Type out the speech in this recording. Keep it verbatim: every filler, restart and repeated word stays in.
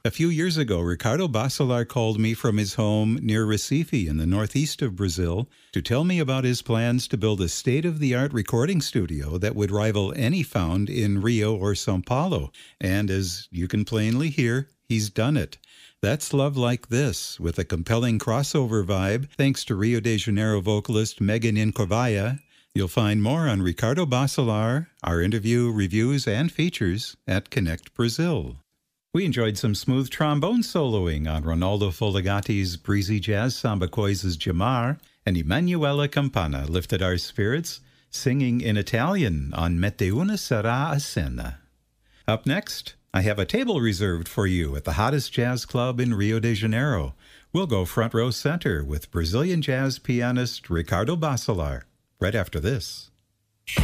A few years ago, Ricardo Bacelar called me from his home near Recife in the northeast of Brazil to tell me about his plans to build a state-of-the-art recording studio that would rival any found in Rio or São Paulo. And as you can plainly hear, he's done it. That's Love Like This, with a compelling crossover vibe thanks to Rio de Janeiro vocalist Megan Incovaya. You'll find more on Ricardo Bacelar, our interview, reviews, and features at Connect Brazil. We enjoyed some smooth trombone soloing on Ronaldo Folagati's breezy jazz samba coisas Jamar, and Emanuela Campana lifted our spirits, singing in Italian on Mette una sarà a cena. Up next, I have a table reserved for you at the hottest jazz club in Rio de Janeiro. We'll go front row center with Brazilian jazz pianist Ricardo Bacelar right after this.